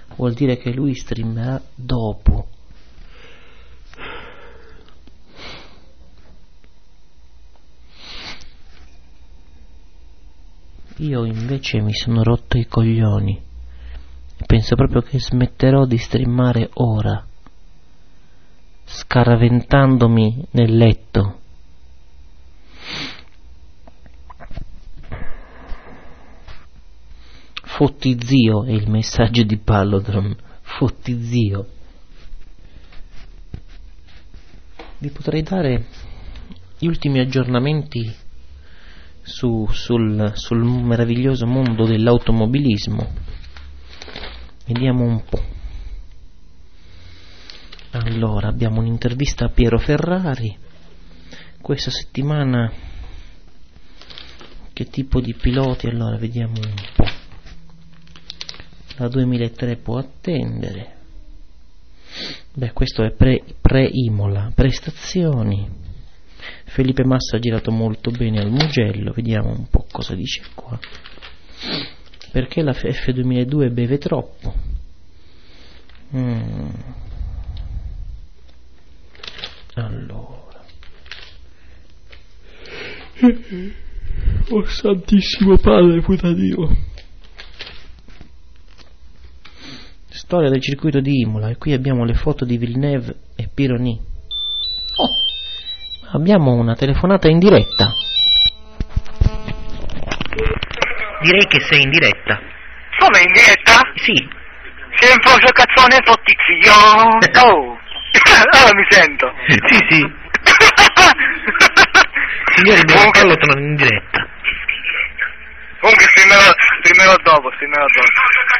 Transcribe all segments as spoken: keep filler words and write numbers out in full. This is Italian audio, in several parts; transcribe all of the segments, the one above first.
vuol dire che lui streamerà dopo. Io invece mi sono rotto i coglioni e penso proprio che smetterò di streamare ora, scaraventandomi nel letto. Fotti zio è il messaggio di Pallodron. Fotti zio. Vi potrei dare gli ultimi aggiornamenti su, sul, sul meraviglioso mondo dell'automobilismo. Vediamo un po'. Allora, abbiamo un'intervista a Piero Ferrari. Questa settimana che tipo di piloti? Allora, vediamo un po'. La duemilatré può attendere. Beh, questo è pre, pre-Imola, prestazioni. Felipe Massa ha girato molto bene al Mugello. Vediamo un po' cosa dice qua. Perché la F duemiladue beve troppo? Mm. Allora. Oh santissimo padre putadio. Storia del circuito di Imola, e qui abbiamo le foto di Villeneuve e Pironi. Oh, abbiamo una telefonata in diretta. Direi che sei in diretta. Come in diretta? Sì. Sei un procio cazzone fottizio. Oh, allora mi sento. Sì, sì. Signori, abbiamo Pallodron in diretta. Comunque streamerò, streamerò dopo, streamerò dopo.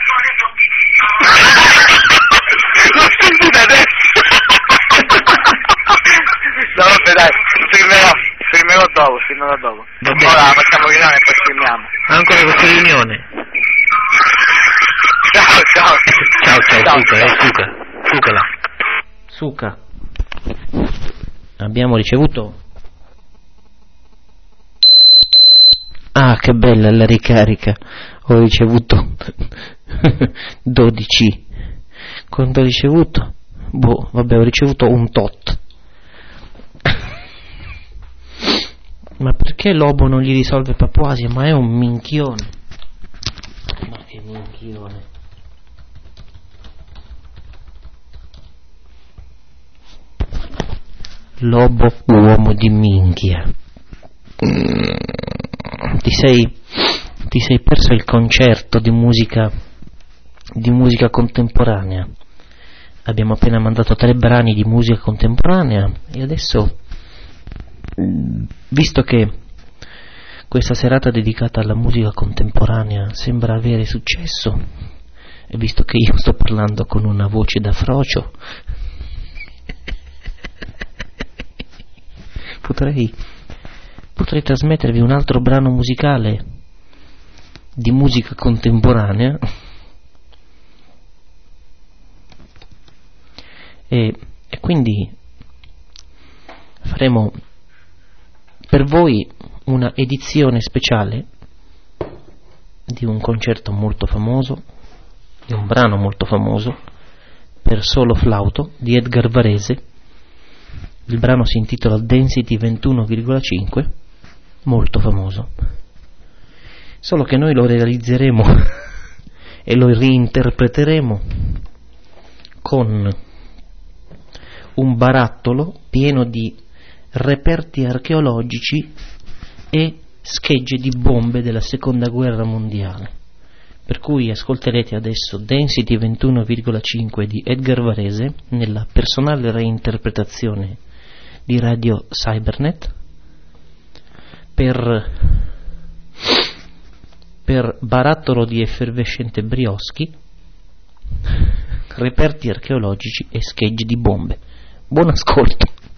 L'ho sentito adesso. No vabbè dai, streamerò, streamerò dopo, streamerò dopo. Ora facciamo riunione e poi streamiamo. Ancora questa riunione. Ciao, ciao. Ciao, ciao, ciao, Suca, ciao. eh, Suca. Sucala. Suca. Abbiamo ricevuto... Ah, che bella la ricarica. Ho ricevuto dodici. Quando ho ricevuto? Boh, vabbè, ho ricevuto un tot. Ma perché Lobo non gli risolve Papuasia? Ma è un minchione. Ma che minchione. Lobo, uomo di minchia. Ti sei, ti sei perso il concerto di musica di musica contemporanea. Abbiamo appena mandato tre brani di musica contemporanea e adesso, visto che questa serata dedicata alla musica contemporanea sembra avere successo, e visto che io sto parlando con una voce da frocio, potrei potrei trasmettervi un altro brano musicale di musica contemporanea e, e quindi faremo per voi una edizione speciale di un concerto molto famoso, di un brano molto famoso per solo flauto di Edgar Varese. Il brano si intitola Density ventuno virgola cinque, molto famoso, solo che noi lo realizzeremo e lo reinterpreteremo con un barattolo pieno di reperti archeologici e schegge di bombe della seconda guerra mondiale, per cui ascolterete adesso Density ventuno virgola cinque di Edgar Varese nella personale reinterpretazione di Radio Cybernet per, per barattolo di effervescente brioschi, reperti archeologici e schegge di bombe. Buon ascolto.